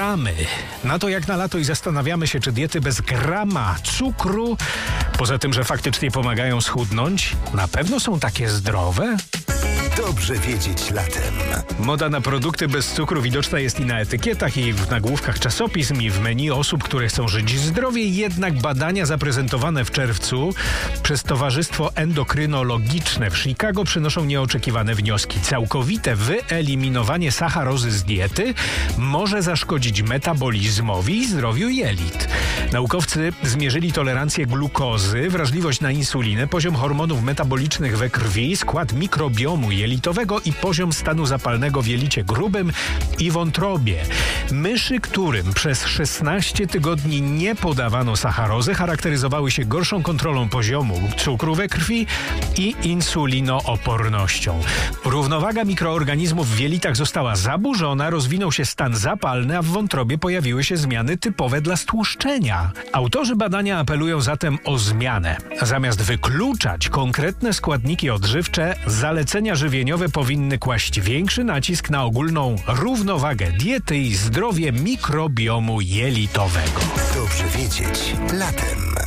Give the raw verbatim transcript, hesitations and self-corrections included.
Czekamy na to jak na lato i zastanawiamy się, czy diety bez grama cukru, poza tym, że faktycznie pomagają schudnąć, na pewno są takie zdrowe? Dobrze wiedzieć latem. Moda na produkty bez cukru widoczna jest i na etykietach, i w nagłówkach czasopism, i w menu osób, które chcą żyć zdrowie. Jednak badania zaprezentowane w czerwcu przez Towarzystwo Endokrynologiczne w Chicago przynoszą nieoczekiwane wnioski. Całkowite wyeliminowanie sacharozy z diety może zaszkodzić metabolizmowi i zdrowiu jelit. Naukowcy zmierzyli tolerancję glukozy, wrażliwość na insulinę, poziom hormonów metabolicznych we krwi, skład mikrobiomu jelitowego i poziom stanu zapalnego w jelicie grubym i wątrobie. Myszy, którym przez szesnaście tygodni nie podawano sacharozy, charakteryzowały się gorszą kontrolą poziomu cukru we krwi i insulinoopornością. Równowaga mikroorganizmów w jelitach została zaburzona, rozwinął się stan zapalny, a w wątrobie pojawiły się zmiany typowe dla stłuszczenia. Autorzy badania apelują zatem o zmianę. Zamiast wykluczać konkretne składniki odżywcze, zalecenia żywieniowe powinny kłaść większy nacisk na ogólną równowagę diety i zdrowie mikrobiomu jelitowego. Dobrze wiedzieć latem.